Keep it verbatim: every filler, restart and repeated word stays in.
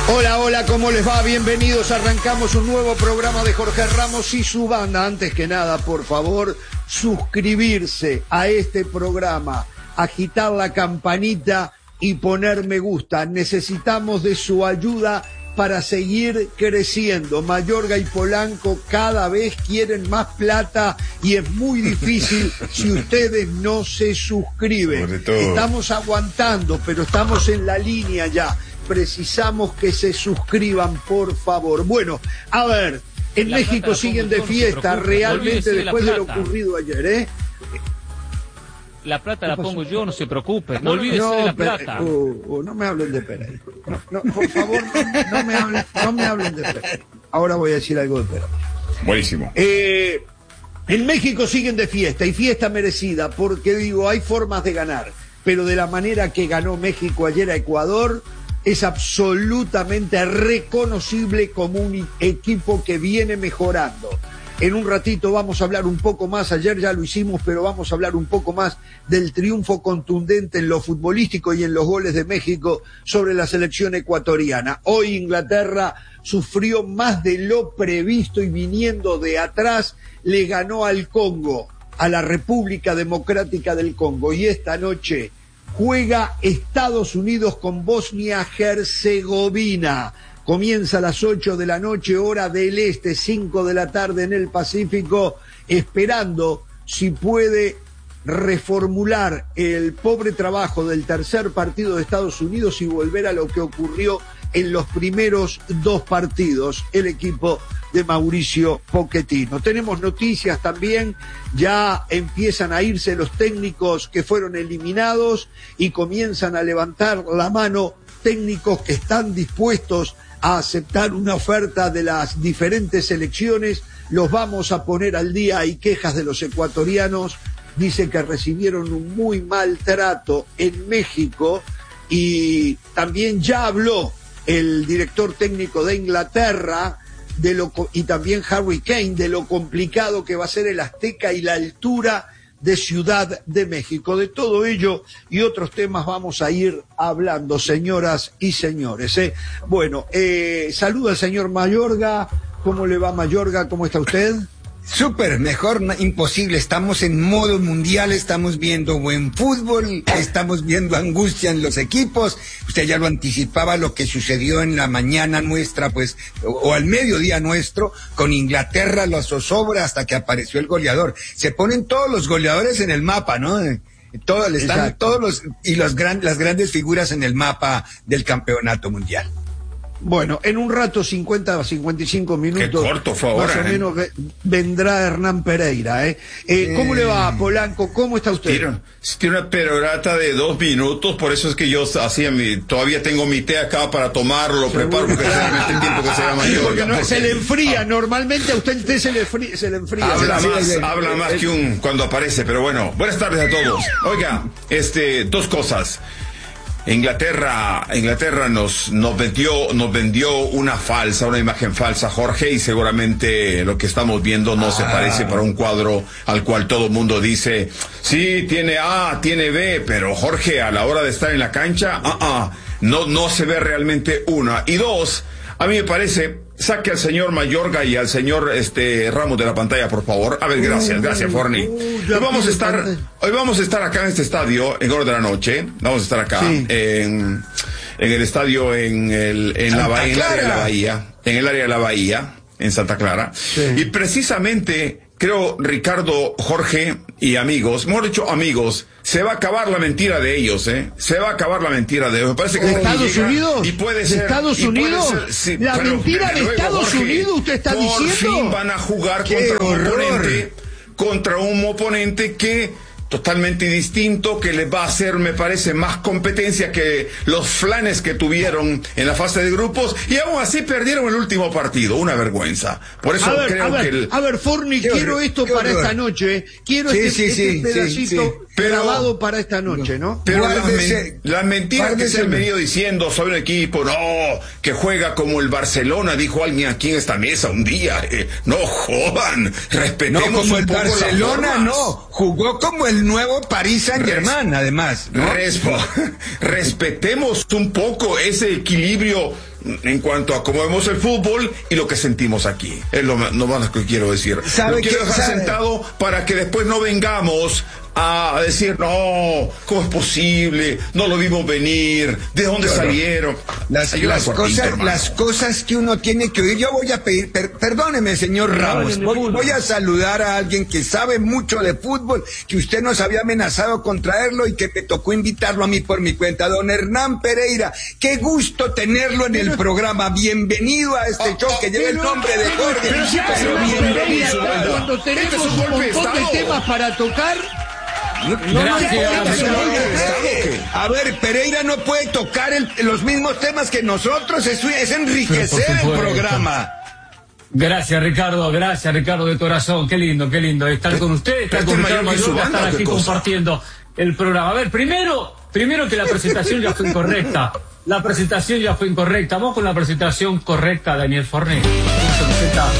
Hola, hola, ¿cómo les va? Bienvenidos, arrancamos un nuevo programa de Jorge Ramos y su banda. Antes que nada, por favor, suscribirse a este programa, agitar la campanita y poner me gusta. Necesitamos de su ayuda para seguir creciendo. Mayorga y Polanco cada vez quieren más plata y es muy difícil si ustedes no se suscriben. Estamos aguantando, pero estamos en la línea ya. Precisamos que se suscriban, por favor. Bueno, a ver, en México siguen de fiesta realmente después de lo ocurrido ayer, ¿eh? La plata la pongo yo, no se preocupe. No, olvídese no, de la Pere, plata. Uh, uh, no me hablen de Pereira. No, no, por favor, no, no, me hablen, no me hablen de Pereira. Ahora voy a decir algo de Pereira. Buenísimo. Eh, en México siguen de fiesta, y fiesta merecida, porque digo, hay formas de ganar, pero de la manera que ganó México ayer a Ecuador, es absolutamente reconocible como un equipo que viene mejorando. En un ratito vamos a hablar un poco más, ayer ya lo hicimos, pero vamos a hablar un poco más del triunfo contundente en lo futbolístico y en los goles de México sobre la selección ecuatoriana. Hoy Inglaterra sufrió más de lo previsto y viniendo de atrás le ganó al Congo, a la República Democrática del Congo, y esta noche juega Estados Unidos con Bosnia-Herzegovina. Comienza a las ocho de la noche, hora del este, cinco de la tarde en el Pacífico, esperando si puede reformular el pobre trabajo del tercer partido de Estados Unidos y volver a lo que ocurrió en los primeros dos partidos, el equipo de Mauricio Pochettino. Tenemos noticias también, ya empiezan a irse los técnicos que fueron eliminados y comienzan a levantar la mano técnicos que están dispuestos a aceptar una oferta de las diferentes selecciones. Los vamos a poner al día. Hay quejas de los ecuatorianos, dice que recibieron un muy mal trato en México, y también ya habló el director técnico de Inglaterra de lo, y también Harry Kane, de lo complicado que va a ser el Azteca y la altura de Ciudad de México. De todo ello y otros temas vamos a ir hablando, señoras y señores, ¿eh? Bueno, eh, saluda al señor Mayorga. ¿Cómo le va, Mayorga? ¿Cómo está usted? Súper, mejor imposible. Estamos en modo mundial, estamos viendo buen fútbol, estamos viendo angustia en los equipos. Usted ya lo anticipaba, lo que sucedió en la mañana nuestra, pues, o, o al mediodía nuestro, con Inglaterra, lo zozobra hasta que apareció el goleador. Se ponen todos los goleadores en el mapa, ¿no? Todo, están Exacto. todos los, y los gran, las grandes figuras en el mapa del campeonato mundial. Bueno, en un rato, cincuenta a cincuenta y cinco minutos, Qué corto fue ahora, más o ¿eh? menos, vendrá Hernán Pereira, ¿eh? Eh, ¿Cómo le va, Polanco? ¿Cómo está usted? Tiene, tiene una perorata de dos minutos, por eso es que yo hacía mi, todavía tengo mi té acá para tomarlo, lo preparo, porque realmente el tiempo que se llama yo. Porque no, se le enfría, normalmente a usted el té se le, fría, se le enfría. Habla se más, le... habla más que un cuando aparece, pero bueno, buenas tardes a todos. Oiga, este, dos cosas. Inglaterra, Inglaterra nos, nos vendió, nos vendió una falsa, una imagen falsa, Jorge, y seguramente lo que estamos viendo no ah. se parece para un cuadro al cual todo el mundo dice, sí, tiene A, tiene B, pero Jorge, a la hora de estar en la cancha, uh -uh, no, no se ve realmente una. Y dos, a mí me parece, saque al señor Mayorga y al señor este Ramos de la pantalla, por favor. A ver, gracias, gracias, Forni. Hoy vamos a estar, hoy vamos a estar acá en este estadio, en hora de la noche. Vamos a estar acá, sí. en, en el estadio, en el, en la, bahía, en el área de la bahía, en el área de la bahía, en Santa Clara. Sí. Y precisamente, creo, Ricardo, Jorge y amigos, mejor dicho, amigos, se va a acabar la mentira de ellos, ¿eh? Se va a acabar la mentira de ellos. Me parece que ¿De Estados Unidos? Y puede ser, ¿De Estados Unidos? Ser, sí, la pero, mentira de luego, Estados Jorge, Unidos, ¿usted está por diciendo? Por fin van a jugar contra un oponente, contra un oponente que totalmente distinto, que les va a hacer, me parece, más competencia que los flanes que tuvieron en la fase de grupos, y aún así perdieron el último partido. Una vergüenza. Por eso a ver, creo a ver, que el... A ver, Forni, quiero horror, esto para horror. esta noche. Quiero sí, este, sí, este sí, pedacito sí, sí. grabado pero, para esta noche, ¿no? Pero las, men las mentiras que se han venido diciendo sobre un equipo, no, que juega como el Barcelona, dijo alguien aquí en esta mesa un día. Eh, no jodan, respetemos no, como un el poco Barcelona, no, jugó como el nuevo Paris Saint-Germain, además, ¿no? Respo respetemos un poco ese equilibrio en cuanto a cómo vemos el fútbol y lo que sentimos aquí. Es lo más, lo más que quiero decir. Lo quiero dejar sabe? sentado para que después no vengamos a decir, no, ¿cómo es posible? No lo vimos venir. ¿De dónde claro. salieron? Las, las, cosas, las cosas que uno tiene que oír. Yo voy a pedir, per, perdóneme, señor Ramos, voy, voy a saludar a alguien que sabe mucho de fútbol, que usted nos había amenazado con traerlo y que me tocó invitarlo a mí por mi cuenta. Don Hernán Pereira, qué gusto tenerlo en el programa. Bienvenido a este show que lleva el nombre de Jorge. Pero, pero, pero bienvenido. Cuando tenemos un montón de temas para tocar... No, no, Gracias, no, a ver, Pereira no puede tocar el, los mismos temas que nosotros, es, es enriquecer el programa. Gracias, Ricardo, gracias, Ricardo, de corazón. Qué lindo, qué lindo estar con ustedes, estar con Ricardo Mayorga, estar aquí compartiendo el programa. A ver, primero, primero que la presentación ya fue incorrecta. La presentación ya fue incorrecta. Vamos con la presentación correcta, Daniel Forné.